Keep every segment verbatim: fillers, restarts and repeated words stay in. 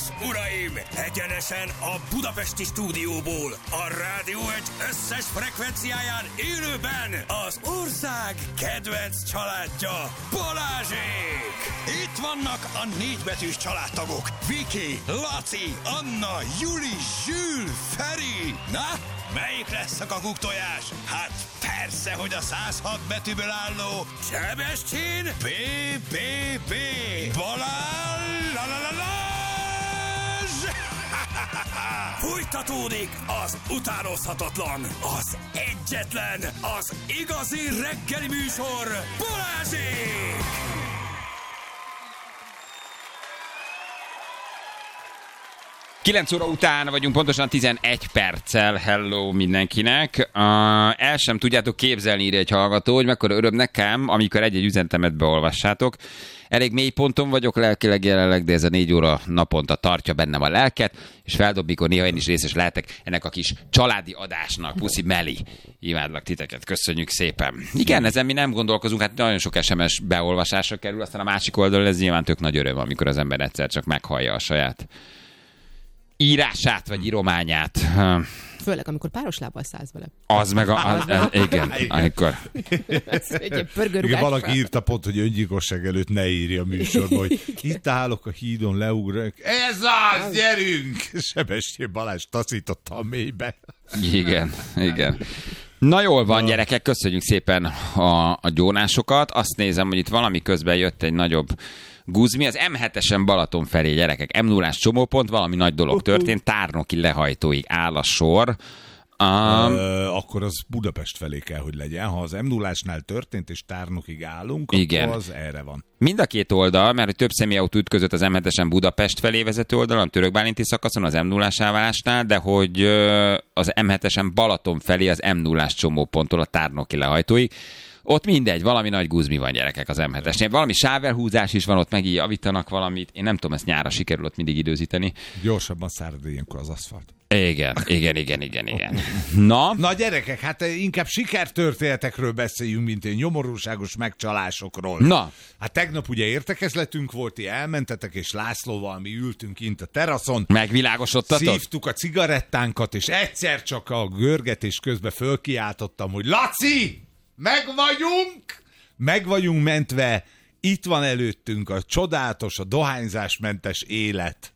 és uraim, egyenesen a budapesti stúdióból, a Rádió egy összes frekvenciáján élőben az ország kedvenc családja, Balázsék! Itt vannak a négybetűs családtagok, Viki, Laci, Anna, Juli, Zsül, Feri. Na, melyik lesz a kakuktojás? Hát persze, hogy a száz hat betűből álló Sebestyén bé bé bé Balázs! La, la, la, la. Fújtatódik az utánozhatatlan, az egyetlen, az igazi reggeli műsor, Balázsék! kilenc óra után vagyunk, pontosan tizenegy perccel. Hello mindenkinek. Uh, el sem tudjátok képzelni, írja egy hallgató, hogy mekkora öröm nekem, amikor egy-egy üzenetemet beolvassátok. Elég mély ponton vagyok lelkileg jelenleg, de ez a négy óra naponta tartja bennem a lelket, és feldob, mikor néha én is részes lehetek ennek a kis családi adásnak. Puszi Meli. Imádlak titeket, köszönjük szépen. Igen, ezen mi nem gondolkozunk, hát nagyon sok es em es beolvasásra kerül, aztán a másik oldalon ez nyilván tök nagy öröm, amikor az ember egyszer csak meghallja a saját írását, vagy írományát. Főleg, amikor páros lábbal szállsz vele. Az meg a... Az, az, igen, amikor... Igen, valaki írta pont, hogy öngyilkosság előtt ne írja a műsorba, hogy itt állok a hídon, leugrok. Ez az, gyerünk! Sebestyén Balázs taszította a mélybe. Igen, igen. Na jól van, gyerekek, köszönjük szépen a, a gyónásokat. Azt nézem, hogy itt valami közben jött egy nagyobb guzmi, az em hetesen Balaton felé, gyerekek, em nullás csomópont, valami nagy dolog történt, Tárnoki lehajtóig áll a sor. Um, Ö, akkor az Budapest felé kell, hogy legyen. Ha az em nullásnál történt, és Tárnokig állunk, igen, akkor az erre van. Mind a két oldal, mert több személyautó ütközött az em hetesen Budapest felé vezető oldalon, a Törökbálinti szakaszon, az em nullás elválásnál, de hogy az em hetesen Balaton felé az em nullás csomóponttól a Tárnoki lehajtóig. Ott mindegy, valami nagy guzmi van, gyerekek, az em hetesnél. Valami sávelhúzás is van, ott meg így javítanak valamit. Én nem tudom, ezt nyárra sikerül ott mindig időzíteni. Gyorsabban szárad ilyenkor az aszfalt. Igen, igen, igen, igen, igen. Na? Na gyerekek, hát inkább sikertörténetekről beszéljünk, mint egy nyomorúságos megcsalásokról. Na? Hát tegnap ugye értekezletünk volt, ti elmentetek, és Lászlóval mi ültünk kint a teraszon. Megvilágosodtatok? Szívtuk a cigarettánkat, és egyszer csak a görgetés közben fölkiáltottam, hogy Laci! Meg vagyunk! Meg vagyunk mentve, itt van előttünk a csodálatos, a dohányzásmentes élet.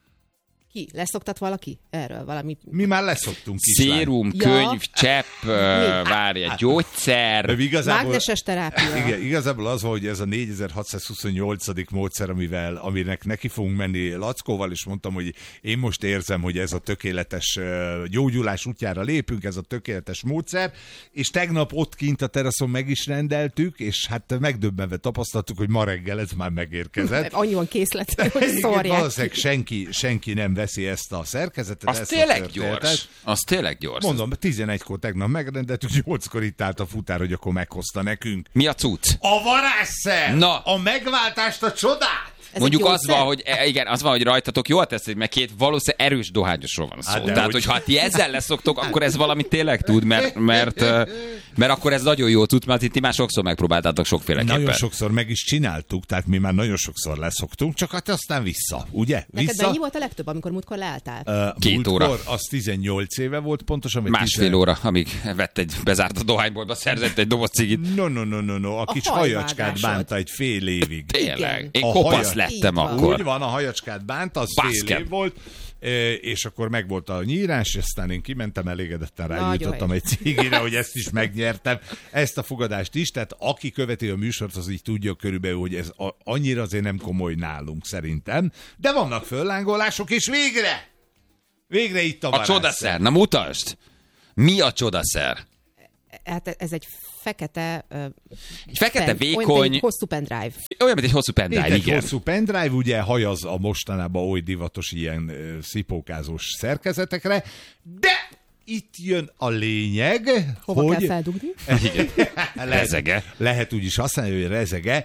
Ki? Leszoktat valaki? Erről valami... Mi már leszoktunk, kislány. Szérum, Ja. könyv, csepp, várja, gyógyszer. Igazából, mágneses terápia. Igen, igazából az van, hogy ez a négyezer-hatszázhuszonnyolcadik módszer, amivel, aminek neki fogunk menni Lackóval, és mondtam, hogy én most érzem, hogy ez a tökéletes gyógyulás útjára lépünk, ez a tökéletes módszer, és tegnap ott kint a teraszon meg is rendeltük, és hát megdöbbenve tapasztaltuk, hogy ma reggel ez már megérkezett. Annyi van készlet, hogy szórják. Valószínűleg senki, senki nem veszi ezt a szerkezetet. Az tényleg gyors. Az tényleg gyors. Mondom, tizenegykor tegnap megrendeltük, nyolckor itt állt a futár, hogy akkor meghozta nekünk. Mi a cucc? A varázsszer! Na. A megváltást, a csodát! Ez Mondjuk az gyógyszer? van, hogy igen, az van, hogy rajtatok jól teszed, mert két valószínűleg erős dohányosról van szó. Hát Tehát, hogy- hogyha ti ezzel leszoktok, akkor ez valami tényleg tud, mert, mert, mert akkor ez nagyon jó tud, mert itt ti már sokszor megpróbáltátok sokféleképpen. Nagyon sokszor meg is csináltuk, tehát mi már nagyon sokszor leszoktunk, csak hát aztán vissza, ugye? Neked Vissza. mennyi volt a legtöbb, amikor múltkor leálltál? Uh, Két múltkor, óra. Az tizennyolc éve volt pontosan. Vagy Másfél tizen... óra, amíg vett egy, bezárt a dohányboltba, szerzett egy doboz cigit. No, no, no, no, no. A, A kis hajvágásod. hajacskát bánta egy fél évig. Tényleg. Én A kopasz haja- lettem Így van. akkor. Úgy van, a hajacskát bánta, az Baszket. fél év volt, e, és akkor megvolt a nyírás, aztán én kimentem, elégedetten rágyújtottam Nagyon egy cigire, hogy ezt is megnyertem, ezt a fogadást is, tehát aki követi a műsort, az így tudja körülbelül, hogy ez a, annyira azért nem komoly nálunk szerintem, de vannak föllángolások, és végre! Végre itt a A varázsszer. csodaszer, na mutasd! Mi a csodaszer? Hát ez egy fekete... Uh, Egy fekete, pen, vékony, olyan, mint egy hosszú pendrive. olyan, mint egy hosszú Itt pendrive, egy igen. hosszú pendrive, ugye hajaz a mostanában oly divatos ilyen ö, szipókázós szerkezetekre, de itt jön a lényeg, Hova hogy... kell feldugni? lehet, Rezege. lehet úgy is használni, hogy rezege.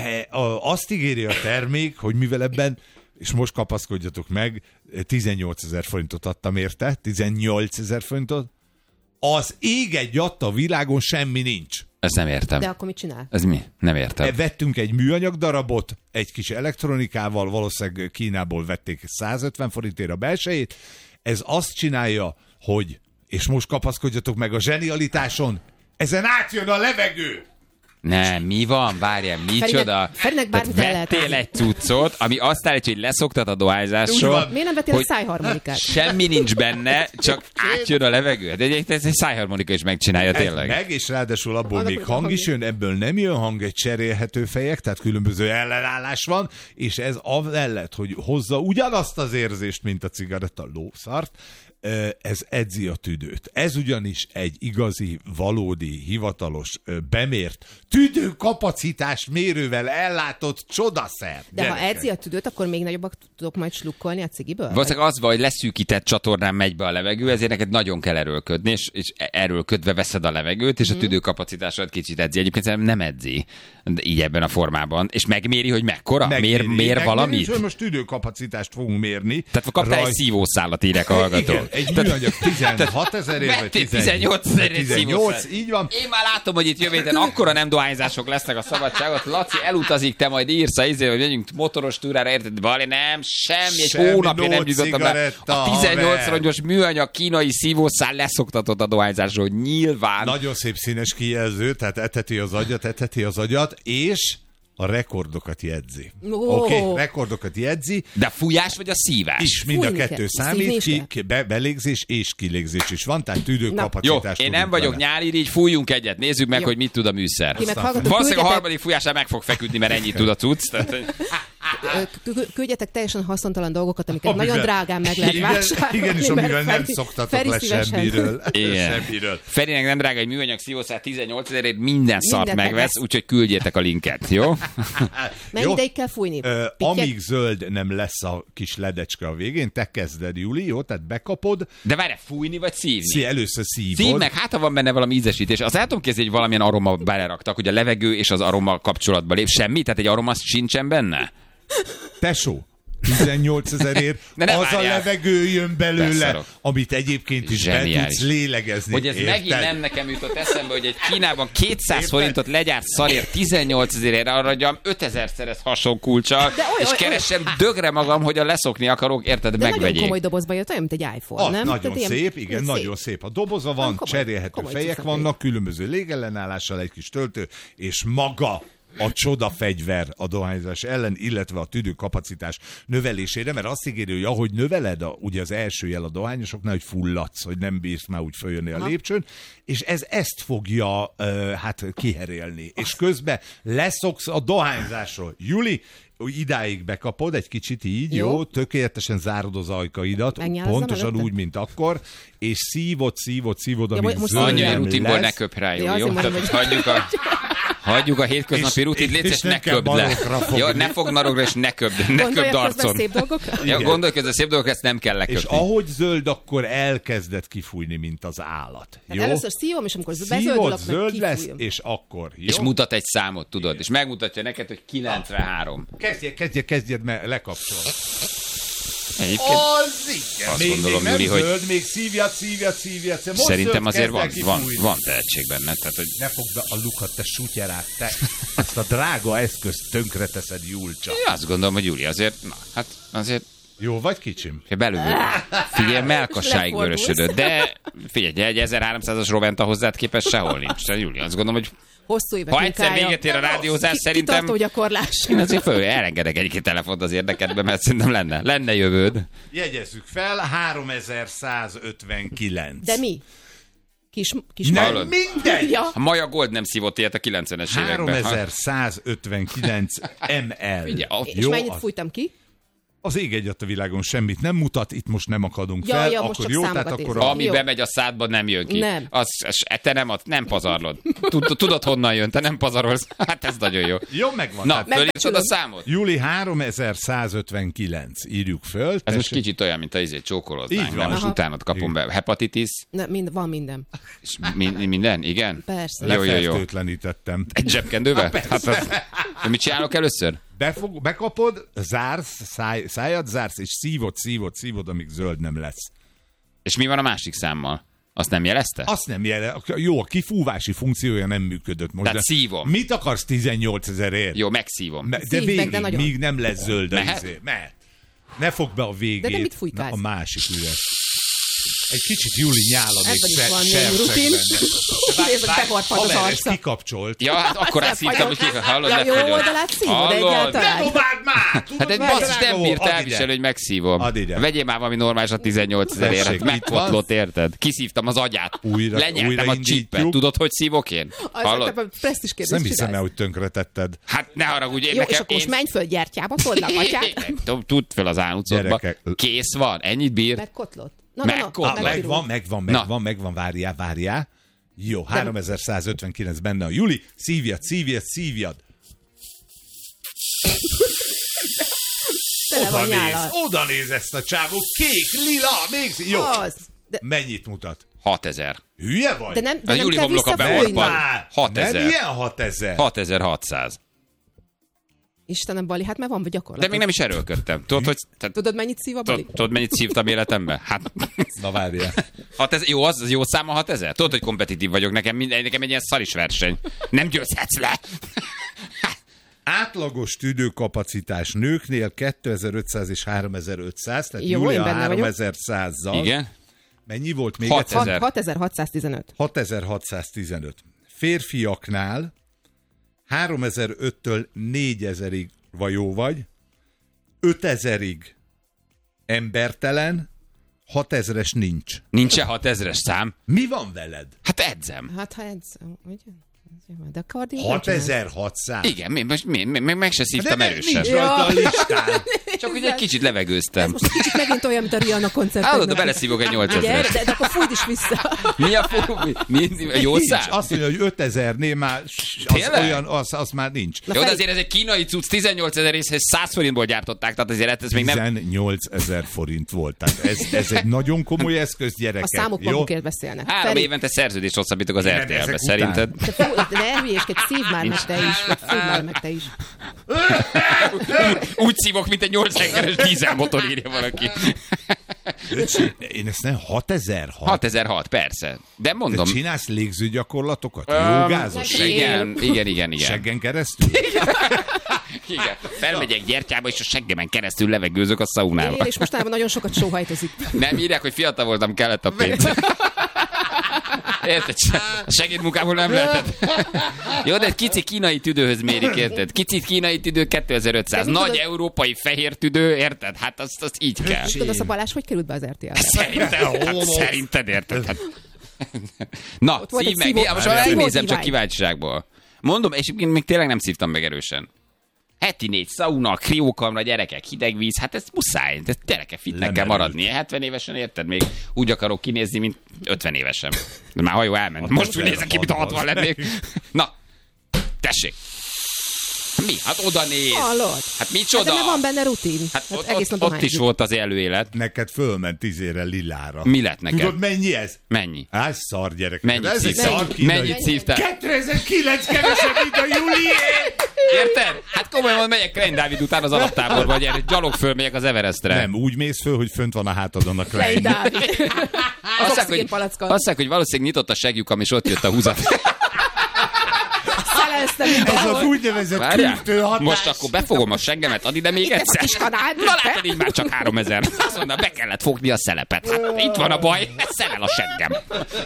Azt ígéri a termék, hogy mivel ebben, és most kapaszkodjatok meg, tizennyolcezer forintot adtam érte, tizennyolcezer forintot, az ég egy adta a világon semmi nincs. Ezt nem értem. De akkor mit csinál? Ez mi? Nem értem. Vettünk egy műanyag darabot, egy kis elektronikával, valószínűleg Kínából vették százötven forintért a belsejét. Ez azt csinálja, hogy, és most kapaszkodjatok meg a zsenialitáson, ezen átjön a levegő! Nem, mi van? Várjál, micsoda? Ferinek bármit el lehet vettél hozni. egy cuccot, ami azt állítja, hogy leszoktat a dohányzásról. Miért nem vettél a szájharmonikát? Semmi nincs benne, csak átjön a levegő. De egyébként ez egy szájharmonika is megcsinálja tényleg. Meg, és ráadásul abból Annak, még hogy hang hang is jön, ebből nem jön hang, egy cserélhető fejek, tehát különböző ellenállás van, és ez amellett, hogy hozza ugyanazt az érzést, mint a cigaretta lószart, ez edzi a tüdőt. Ez ugyanis egy igazi, valódi, hivatalos, bemért, tüdőkapacitás mérővel ellátott csodaszer. De Gyerekek. ha edzi a tüdőt, akkor még nagyobbak tudok majd slukkolni a cigiből? Valószínűleg az van, hogy leszűkített csatornán megy be a levegő, ezért neked nagyon kell erőlködni, és, és erőlködve veszed a levegőt, és a tüdőkapacitásod kicsit edzi. Egyébként nem edzi így ebben a formában. És megméri, hogy mekkora? Mér, mér valamit? Hogy most tüdőkapacitást fogunk mérni. Tehát kaptál Raj... egy szívószálat, írják a hallgatók. Igen, egy műanyag tizenhat ezerért, vagy tizennyolc ezerért tizennyolc, így van. Én már látom, hogy itt jövő héten akkora nem dohányzások lesznek a szabadságot. Laci elutazik, te majd írsz, izé, hogy megyünk motoros túrára, érted? Bali, nem, semmi, egy Semmi hónapja nem no jutottam be. cigaretta, A tizennyolc haver. rongyos műanyag kínai szívószál leszoktatott a dohányzásról. Nyilván. Nagyon szép színes kijelző, tehát eteti az agyat, eteti az agyat, és a rekordokat jegyzi. Ó. Oké, okay, rekordokat jegyzi. De a fújás vagy a szívás? Is mind a Fújni kettő kell. számít, Szívni ki, is ki, be, belégzés és kilégzés is van, tehát Jó, tüdőkapacitás. én nem vagyok nyári, így fújjunk egyet. Nézzük meg, Jó. hogy mit tud a műszer. Ti meg hallgatók, Valószínűleg a küldjetek- harmadik fújásán meg fog feküdni, mert ennyit tud a cucc. Tehát, K- k- Küldjetek teljesen haszontalan dolgokat, amiket Amivel- nagyon drágán meg lehet Igen, vásárolni. igen, és mert amivel nem Feri- szoktatok Feri le szívesen. semmiről. Igen. semmiről. Ferinek nem drága egy műanyag szívószál tizennyolc ezerért minden szart Mindent megvesz, megvesz. úgyhogy küldjétek a linket, jó? Mennyi Jó. ideig kell fújni? Ö, Pittyek? amíg zöld nem lesz a kis ledecske a végén, te kezded, Juli, jó? Tehát bekapod, De várj, fújni vagy szívni? szí, először szívod. Szív meg, hát ha van benne valami ízesítés. Azt el tudom képzelni, hogy valamilyen aroma beleraktak, hogy a levegő és az aroma kapcsolatba lép. Semmi? Tehát egy aroma sincsen benne? Tesó, tizennyolc ezerért De ne az a várjál. levegő jön belőle, Beszarok. amit egyébként is be Zseniális. tudsz lélegezni. Hogy ez érted? megint nem nekem jutott eszembe, hogy egy Kínában kétszáz forintot legyárt szarért tizennyolc ezerért arra adjam ötezer-szer ez hasonló kulccsal, De olyan- és keresem dögre magam, hogy a leszokni akarok, érted, De nagyon megvegyék. komoly dobozba jött, olyan, mint egy iPhone, Ah, nem? nagyon Tehát ilyen- szép, igen, ilyen nagyon szép. A doboza van, komoly- cserélhető komoly fejek cuccok vannak, különböző légellenállással, egy kis töltő, és maga a csoda fegyver a dohányzás ellen, illetve a tüdőkapacitás növelésére, mert azt ígéri, hogy ahogy növeled, a, ugye az első jel a dohányosoknál, hogy fulladsz, hogy nem bírsz már úgy följönni a lépcsőn, és ez ezt fogja uh, hát kiherélni. És közben leszoksz a dohányzásról. Juli, idáig bekapod, egy kicsit így, jó, Jó. tökéletesen zárod az ajkaidat, Megnyálazza pontosan mögötte? úgy, mint akkor, és szívod, szívod, szívod, Ja, amíg most zöld Annyi nem rutinból lesz. ne köp rá, jó? Ja, jó? azért mondom, Tehát hogy- hagyjuk a... Hagyjuk a hétköznapi És- rutit, és- légy és és nem ne kell köbd le. marokra fogni. Ja, ne fogd marokra, és ne köbd, ne köbd Gondoljak közben arcon. szép dolgokra? Ja, gondolj közben szép dolgokra, ezt nem kell lekötni. És ahogy zöld, akkor elkezded kifújni, mint az állat. Jó? Tehát először szívom, és amikor bezöldül, Szívod, akkor zöld lesz, kifújom. és akkor. Jó? És mutat egy számot, tudod, és megmutatja neked, hogy kilencvenhárom. Kezdjed, kezdjed, kezdjed, mert lekapcsol. Egyébként Az igen. Azt még, gondolom, még nem Júli, hogy- zöld, még szívjad, szívjad, szívjad. Most szerintem zöld, azért kezd van, el van, kifújni. van tehetség benne. Tehát, hogy Ne fogd be a lukat, te sutyerát, te. Ezt a drága eszközt tönkreteszed, Julcsa. én azt gondolom, hogy Júli azért, na, hát azért Jó vagy, kicsim? belül, figyelj, melkassáig lefordulsz. vörösödött, de figyelj, egy ezerháromszázas Roventa hozzád képest sehol nincs. Tehát Júli, azt gondolom, hogy Hosszú évek ha egyszer munkája. véget ér a rádiózás, Ki- szerintem Kitartó gyakorlás. én azért föl elengedek egy-két telefont az érdekedbe, mert szerintem lenne, lenne jövőd. Jegyezzük fel, háromezer-százötvenkilenc. De mi? Kis, kis Nem, Hallod? mindegy! Ja. A Maja Gold nem szívott ilyet a kilencvenes években. háromezer-százötvenkilenc ml. Ugye, a- És Jó, mennyit az- fújtam ki? Az ég egyet a világon semmit nem mutat, itt most nem akadunk Ja, fel, ja, most akkor csak jó, tehát számokat akkor nézek. a... Ami Jó. bemegy a szádba, nem jön ki. Nem. Az, az, te nem, ad, nem pazarlod. Tud- Tudod, honnan jön, te nem pazarolsz. Hát ez nagyon jó. Jó, megvan. Na, Tehát fölírtad a számot? Júli háromezer-százötvenkilenc, írjuk föl. Ez most tessék. kicsit olyan, mint a izét csókoloznánk. Így van. Nem, most Aha. utánad kapom be. Hepatitis, Ne, mind, van minden. és mi, minden? Igen? Persze. Jó, jó, jó. Lefertőtlenítettem. Egy zsebkendővel? Hát az... De mit csinálok először? Befog, bekapod, zársz, száj, szájad zársz, és szívod, szívod, szívod, amíg zöld nem lesz. És mi van a másik számmal? Azt nem jelezte? Azt nem jele. Jó, a kifúvási funkciója nem működött most. Tehát szívom. Mit akarsz tizennyolc ezerért? Jó, megszívom. De Szív meg, végig, de nagyon. míg nem lesz zöld a Mehet? izé. Mehet. Ne fogd be a végét. De nem mit Na, fújkálsz? a másik üres. Egy kicsit Juli nyála még Ebben is se- van serceg némi rutin. benne. Nézd, beharpad az Haver, ezt arca. kikapcsolt. Ja, hát akkor azt hívtam, hogy kik, hallod, Ja, jó lefagyott. oldalát szívod Hallod? egyáltalán? Ne dobáld már! Tudod, Hát egy már basszus drága nem volt. bírt Add elviselni, ide. hogy megszívom. Add ide. Vegyél már valami normálisat tizennyolc ezerért. Tessék, Hát itt megkotlott, érted? Kiszívtam az agyát. Újra- Lenyeltem a újraindítjuk. csippet. Tudod, hogy szívok én? Hallod? Az presztis kérdés Nem hiszem el, csinálsz. hogy tönkretetted. Hát ne haragudj, én Jó, és nekem... akkor most én- menj föl gyertyába, told a katyát. Tudd fel az ánucodba. Gyerekek. Kész van, ennyit bír. Megkotlott. Na, na, na, Megkotlott. Ah, megvan, megvan, Na. megvan, megvan, várjál, várjál. Jó, háromezer-százötvenkilenc benne a Juli. Szívjad, szívjad, szívjad. Tele Oda van néz, nyállal. oda néz ezt a csávó. Kék, lila, még szí- Jó. Az. De, Mennyit mutat? hatezer. Hülye vagy? de nem, A de nem Júli kell homloka visszafújni. beharpad. Már. hatezer. Nem ilyen hatezer. hatezer-hatszáz. Istenem, Bali, hát már van vagy gyakorlat. De még nem is erőlködtem. Tudod, hogy... Tehát, Tudod, mennyit szív a Bali? tudod, tudod, mennyit szívtam életembe? Hát... Na várjál. hatezer, jó, az, az jó szám a hatezer? Tudod, hogy kompetitív vagyok, nekem, minden, nekem egy ilyen szaris verseny. Nem győzhetsz le. Átlagos tüdőkapacitás nőknél kétezer-ötszáz és háromezer-ötszáz, tehát Jó, Júlia én benne vagyok. háromezer-százzal. Igen? Mennyi volt még Hat egyszer? ezer. hatezer-hatszáztizenöt. hatezer-hatszáztizenöt. Férfiaknál háromezer-öttől négyezerig vajó vagy, ötezerig embertelen, hatezres nincs. Nincs se hatezres szám. Mi van veled? Hát edzem. Hát ha ez... Ugye? De a kardió nem csinálsz. hatezer-hatszáz. Igen, mi, most mi, mi, meg, meg se szívtam De erősen. nincs rajta a listán. Csak ugye egy kicsit levegőztem. Most kicsit megint olyan, mint a Rihanna koncert. Hallod, beleszívok egy Ugye? nyolcezret. De, de akkor fújd is vissza. Mi a fú? Mi, mi, a jó Nincs. szám? Azt mondja, hogy ötezernél már az, Tényleg? olyan, az, az már nincs. Na, Jó, de fel- azért ez egy kínai cucc, tizennyolc ezer részhez száz forintból gyártották, tehát azért ez még nem... tizennyolc ezer forint volt. Tehát ez, ez egy nagyon komoly eszköz, gyerekek. A számok jó? magukért beszélnek. Három Feri, évente szerződést hosszabbítok az Nem, er té el-be, ezek szerinted? De, fú, de ne hülyéskedj, szívd már meg te is. Vagy fújd már meg te is. Úgy szívok, mint egy nyolc hengeres dízelmotor, írja valaki. Öcsi, én ezt nem hatezer? hatezer-hat, persze. De Te mondom... csinálsz légzőgyakorlatokat? Um, Jogázos? segít. Igen, igen, igen, igen. Seggen keresztül? Igen. Felmegyek gyertyába, és a seggemen keresztül levegőzök a szaunába. Él, és mostanában nagyon sokat sóhajtozik. Nem írják, hogy fiatal voltam, kellett a pénz. Érted? A segédmunkából nem lehetett. Jó, de egy kicsi kínai tüdőhöz mérik, érted? Kicsit kínai tüdő kétezer-ötszáz. De Nagy tudod- európai fehér tüdő, érted? Hát azt, azt így kell. Tudod, az a Balázs hogy került be az er té el-be? Szerinted, hát, szerinted érted? Hát. Na, volt szív egy meg. szívó- Most szívó elnézem csak divány. kíváncsiságból. Mondom, és én még tényleg nem szívtam meg erősen. Heti négy szauna, kriókamra, gyerekek, hideg víz, hát ez muszáj, ez gyerekek fitnek kell Lemerült. maradni. hetven évesen érted? Még úgy akarok kinézni, mint ötven évesen. De már hajó elment. Most úgy nézek ki, mint hatvan lennék. Na, tessék. Mi? Hát oda néz. Hallod? Hát micsoda? Hát de mert van benne rutin. Hát Hát ott, egész ott, nap ott is volt az előélet. Neked fölment tízére lilára. Mi lett neked? Tudod, mennyi ez? Mennyi? Á, szar gyerek. Mennyit Ez egy szívtál? szar kínai. Mennyit szívtál? kétezer-kilenc kevesebb, mint a Julié! Érted? Hát komolyan mondom, megyek Klein Dávid után az alaptáborba, vagy gyere, gyalog fölmegyek az Everestre. Nem, úgy mész föl, hogy fönt van a hátadon a Klein Klein. Dávid. Az Azt mondják, hogy, oxigénpalacka. azt mondják, hogy valószínűleg nyitott a segjukam, és ott jött a húzat. Szelezte Ez az mindenhol. úgynevezett Várjál, kürtő hatás. most akkor befogom a seggemet, add ide még egyszer. kis kanál. Na látod, így már csak háromezer. Azt mondom, be kellett fogni a szelepet. Hát itt van a baj, szelel a seggem.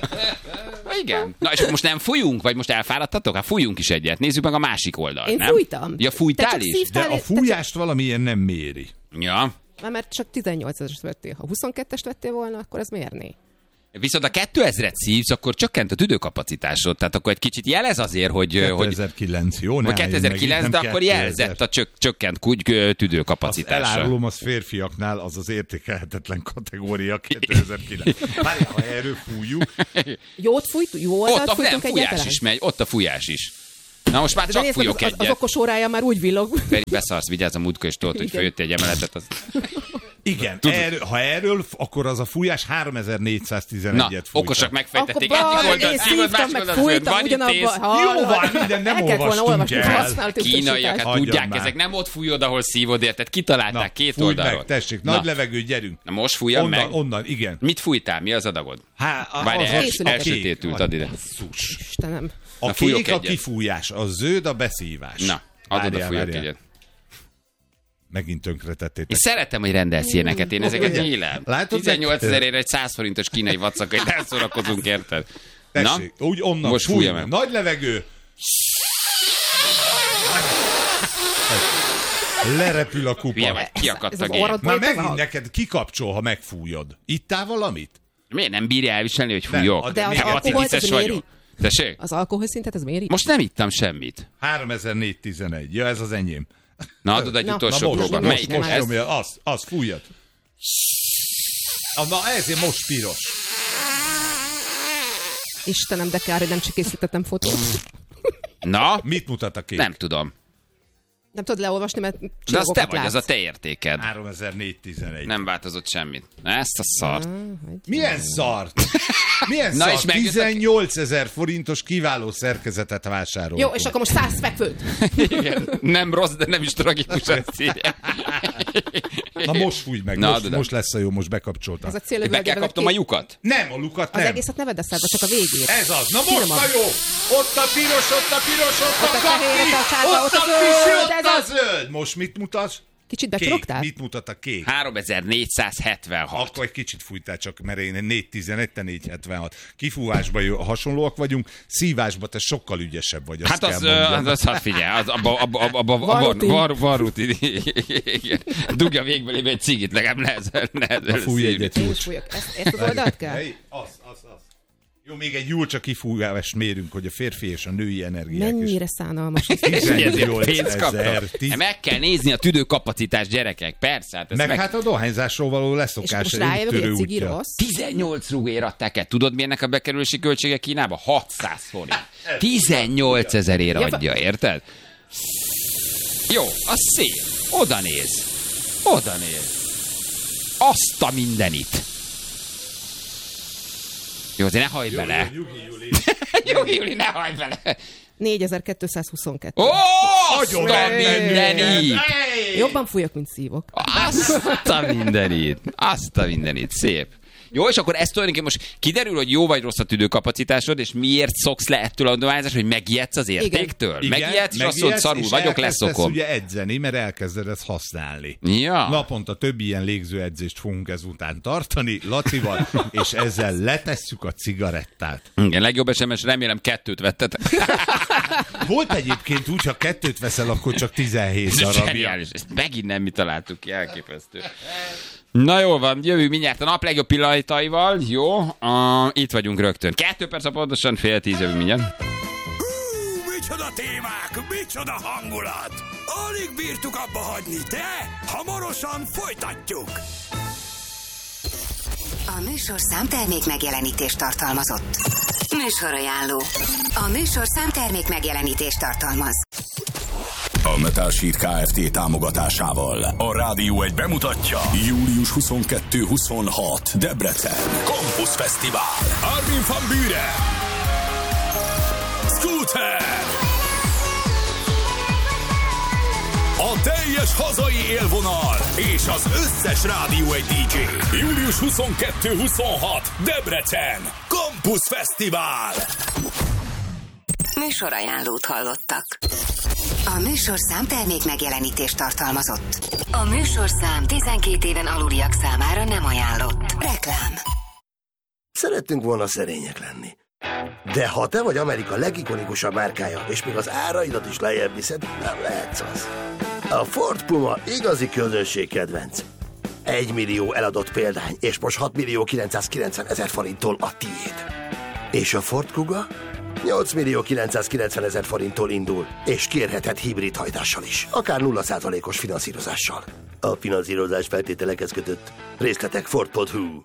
Igen. Na és akkor most nem fújunk, vagy most elfáradtatok? Hát fújjunk is egyet. Nézzük meg a másik oldalt, Én nem? fújtam. Ja, Te fújtál csak is? szívtál, De a te fújást valamilyen nem méri. Ja. csak- Mert csak tizennyolcezres vettél. Ha huszonkettest vettél volna, akkor az mérné. Viszont a kétezret szívsz, akkor csökkent a tüdőkapacitásod. Tehát akkor egy kicsit jelez azért, hogy... hogy kétezer-kilenc, jó? Ne vagy álljunk kétezer-kilenc, meg, de nem akkor kétezer. jelzett a csök, csökkent kugy ö, Azt tüdőkapacitása. elárulom, az férfiaknál az az értékelhetetlen kategória kétezer-kilenc. Várjál, ha erről fújjuk. Jót fújt? Jó Ott oldalt a nem, fújtunk fújás egyáltalán? is megy, ott a fújás is. Na most már De csak nézd, fújok az, az, az egyet. okos órája már úgy villog. Feri, beszarsz, vigyázz a múltkor, és tudod, hogy Igen. följöttél egy emeletet, az... Igen, erről, ha erről, akkor az a fújás háromezer-négyszáztizenegyet fújt. Okosak megfejtették. Akkor Egyik baj, oldalt én szívod, szívtam, másik meg oldalt főtt. fújtam Vagy ugyanabba. intéz. Jó van, minden nem El kellett volna olvastunk olvasni, el. hogy használt Kínaiak, hát Hagyjam tudják, már. ezek nem ott fújod, ahol szívod, érted? Kitalálták Na, két fújj oldalról. meg, tessék, Na. nagy levegő, gyerünk. Na most fújjam Onnan, meg. onnan, igen. Mit fújtál? Mi az adagod? Há, a- Várj, az els, készületek. elsötétült, add ide. Basszus. Istenem. A Na, fújok kék a egyet. kifújás, a zöld a beszívás. Na, adod a Várjál, fújok várjál. egyet. Megint tönkretettétek. Én szeretem, hogy rendelsz ilyeneket, én ezeket Igen. nyílem. Látod, tizennyolc meg- ezerért egy száz forintos kínai vacakait elszórakozunk, érted? Na, Tessék, úgy onnan most fújj fújja meg. meg. Nagy levegő. Lerepül a kupa. Hülye vagy, Ez kiakadt a az gép. orrod- Már Volt ez megint a- neked kikapcsol, ha megfújod. Ittál valamit? Miért nem bírja elviselni, hogy Nem, fújok? ad- De az még alkoholt Hepatitis ez vagyok. méri? Tessék? Az alkoholszintet ez méri? Most nem ittam semmit. háromezer-négyszáztizenegy. Ja, ez az enyém. Na, adod egy Na, utolsó Na most, próba. most, Melyik? most Ez? nyomja, az, az, fújjad. Ah, na ezért most piros. Istenem, de kár, hogy nem csak készítettem fotót. Na, Mit mutat a kép? nem tudom. Nem tudod leolvasni, mert De az te csillagokat vagy, az látsz. a te értéked. háromezer-négyszáztizenegy. Nem változott semmit. Na, ezt a szart. Milyen szart? Milyen Na, szart? és megjött a- tizennyolcezer forintos kiváló szerkezetet vásároltunk. Jó, és akkor most száz fekvőt. Igen. Nem rossz, de nem is tragikus a célja. Na most fújj meg, Na, most, adod. most lesz a jó, most bekapcsoltam. Ez a célövelgével Bekaptam a két- lyukat. Nem, a lukat Az nem. egészet ne vedd eszedbe, csak a végét. Ez az. Na most Finomabb. a jó. Ott a piros, ott a piros, ott, Ott a a fehér, kakti, ott a sárga, ott ott a a pisi, zöld, ott ez a az. zöld. Most mit mutat? Kicsit Kék. becsorogtál? Mit mutat a kék? háromezer-négyszázhetvenhat. Akkor egy kicsit fújtál csak, mert én négy tizenegy, te négy hetvenhat. Kifúvásban jó, hasonlóak vagyunk, szívásban te sokkal ügyesebb vagy. Azt Hát az, kell mondjam. az, az, hát figyelj, az, abba, abba, abba, abba, abba Van van, rutin. van, van rutin. Igen. Dugja végbelébe egy cigit, legalább nehezen, nehezen. Fújj szívni. egyet. Én is fújok. Ezt, ezt az oldalt kell? Hey, az, az, az. Jó, még egy Julcsa kifújást mérünk, hogy a férfi és a női energiák Mennyire szánalmas. ez. És ezért tizennyolc pénzt kaptam. ezer, tíz- Meg kell nézni a tüdőkapacitás, gyerekek. Persze, hát ez Meg meg... hát a dohányzásról való És leszokás. most rájövök, hogy úttörő egy cigi útja. rossz. tizennyolc rúgért adták el. Tudod, milyennek a bekerülési költsége Kínába? hatszáz forint. tizennyolc ezerért Ja, adja, érted? Jó, az szép. Oda néz. Oda néz. Azt a mindenit. Jó, azért ne hajj bele. Nyugi, Juli. Jó, Júli, ne hajj bele. négyezer-kétszázhuszonkettő. Ó, azt Nagyon a megmenő. mindenit. Hey! Jobban fújok, mint szívok. Azt a mindenit. Azt a mindenit. Szép. Jó, és akkor ez tulajdonképpen most kiderül, hogy jó vagy rossz a tüdőkapacitásod, és miért szoksz le ettől a dohányzás, hogy megijedsz az értéktől? Igen, Megijedsz, és azt mondod, megijedsz, szarul és vagyok, elkezdesz leszokom. ugye edzeni, mert elkezded ezt használni. Ja. Naponta több ilyen légzőedzést fogunk ezután tartani Lacival, és ezzel letesszük a cigarettát. Igen, legjobb es em es, remélem kettőt vettetek. Volt egyébként úgy, ha kettőt veszel, akkor csak tizenhét darabja. Zseniális. Ezt megint nem mi találtuk ki, elképesztő. Na jól van, jövő mindjárt a nap legjobb pillanataival, jó? Uh, itt vagyunk rögtön. Kettő perc, a pontosan fél tíz jövő mindjárt. Hú, micsoda témák, micsoda hangulat! Alig bírtuk abba hagyni, de hamarosan folytatjuk! A műsorszám termék megjelenítést tartalmazott. Műsorajánló. A műsorszám termék megjelenítést tartalmaz. A Metal Sheet Kft. Támogatásával a Rádió egy bemutatja július huszonkettő huszonhat Debrecen Campus Fesztivál. Armin van Buuren, Scooter, a teljes hazai élvonal és az összes Rádió egy dé dzsé. július huszonkettő huszonhat Debrecen Campus Fesztivál. Műsorajánlót hallottak. A műsorszám termék megjelenítést tartalmazott. A műsorszám tizenkét éven aluliak számára nem ajánlott. Reklám. Szerettünk volna szerények lenni. De ha te vagy Amerika legikonikusabb márkája, és még az áraidat is lejjebb viszed, nem lehetsz az. A Ford Puma igazi közönség kedvenc. Egy millió eladott példány, és most hat millió kilencszázkilencven ezer forinttól a tiéd. És a Ford Kuga? nyolc millió kilencszázkilencven ezer forinttól indul, és kérheted hibrid hajtással is, akár nulla százalékos finanszírozással. A finanszírozás feltételekhez kötött. Részletek ford pont hu.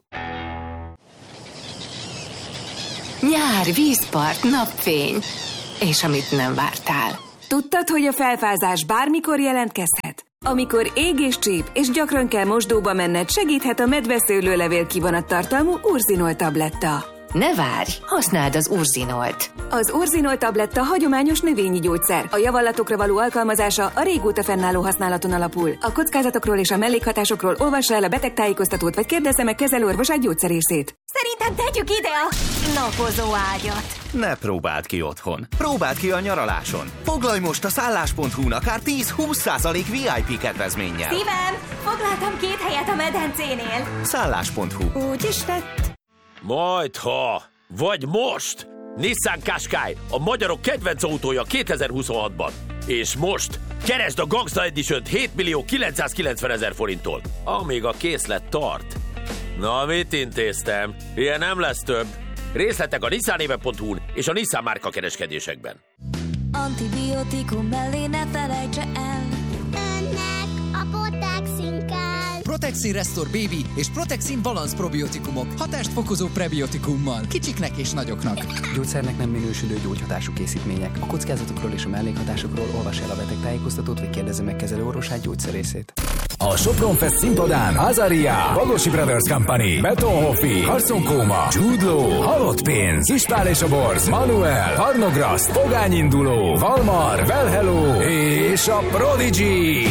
Nyár, vízpart, napfény. És amit nem vártál. Tudtad, hogy a felfázás bármikor jelentkezhet? Amikor ég és csíp, és gyakran kell mosdóba menned, segíthet a medveszőlőlevél kivonat tartalmú Urzinol tabletta. Ne várj, használd az Urzinolt. Az Urzinol tabletta hagyományos növényi gyógyszer. A javallatokra való alkalmazása a régóta fennálló használaton alapul. A kockázatokról és a mellékhatásokról olvassa el a betegtájékoztatót, vagy kérdezze meg kezelőorvosát, gyógyszerészét. Szerintem tegyük ide a napozó ágyat. Ne próbáld ki otthon. Próbáld ki a nyaraláson. Foglalj most a szállás pont hu-n akár tíz-húsz százalék vé i pé kedvezménnyel. Szívem, foglaltam két helyet a medencénél. szállás pont hu. Úgy is tett. Majdha, vagy most! Nissan Qashqai, a magyarok kedvenc autója kétezer-huszonhatban. És most keresd a Gangsta Edition-t hét millió kilencszázkilencvenezer forinttól, amíg a készlet tart. Na, mit intéztem? Ilyen nem lesz több. Részletek a nissanéve pont hu-n és a Nissan márka kereskedésekben. Antibiotikum mellé ne felejtse el. Önnek a Protexin kell. Protexin Restore Baby és Protexin Balance probiotikumok. Hatást fokozó prebiotikummal. Kicsiknek és nagyoknak. Gyógyszernek nem minősülő gyógyhatású készítmények. A kockázatokról és a mellékhatásokról olvas el a betegtájékoztatót, vagy kérdezze meg kezelőorvosát, gyógyszerészét. A Sopron Fest színpadán Azaria, Bagosi Brothers Company, Beton Hoffi, Carson Kóma, Jude Law, Halott Pénz, Ispál és a Borz, Manuel, Varnograszt, Pogány Induló, Valmar, Well Hello és a Prodigy.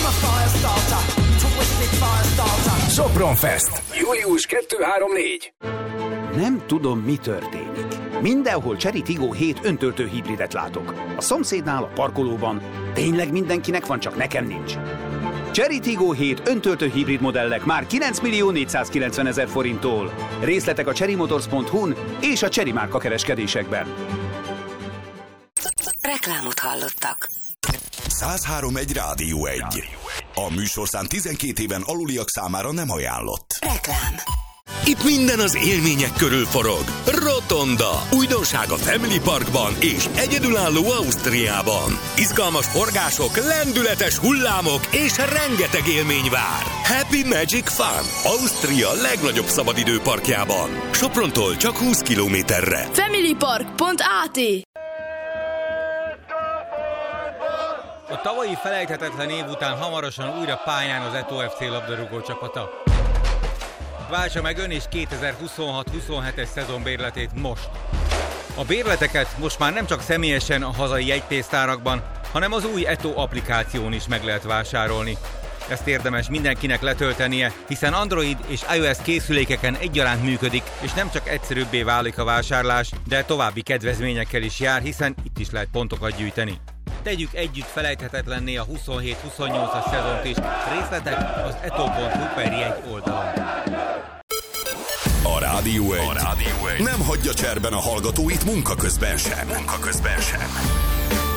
Sopron Fest. július kettő három négy. Nem tudom, mi történik. Mindenhol Chery Tiggo hét öntöltő hibridet látok. A szomszédnál, a parkolóban. Tényleg mindenkinek van, csak nekem nincs. Chery Tiggo hét öntöltő hibrid modellek már kilenc millió négyszázkilencvenezer forinttól. Részletek a chery motors pont hu-n és a Chery márka kereskedésekben. Reklámot hallottak. száz három egy Rádió egy. A műsorszám tizenkét éven aluliak számára nem ajánlott. Reklám. Itt minden az élmények körül forog. Rotonda. Újdonság a Family Parkban és egyedülálló Ausztriában. Izgalmas forgások, lendületes hullámok és rengeteg élmény vár. Happy Magic Fun. Ausztria legnagyobb szabadidőparkjában. Soprontól csak húsz kilométerre. familypark pont á té. A tavalyi felejthetetlen év után hamarosan újra pályán az Eto ef cé labdarúgó csapata. Váltsa meg ön is kétezer-huszonhat huszonhetes szezon bérletét most. A bérleteket most már nem csak személyesen a hazai jegypénztárakban, hanem az új Eto applikáción is meg lehet vásárolni. Ezt érdemes mindenkinek letöltenie, hiszen Android és iOS készülékeken egyaránt működik, és nem csak egyszerűbbé válik a vásárlás, de további kedvezményekkel is jár, hiszen itt is lehet pontokat gyűjteni. Tegyük együtt felejthetetlenné a huszonhét huszonnyolcas szezont is. Részletek az eto pont hu per jegy oldalon. A Rádió egy. A Rádió egy nem hagyja cserben a hallgatóit munka közben sem. Munka közben sem.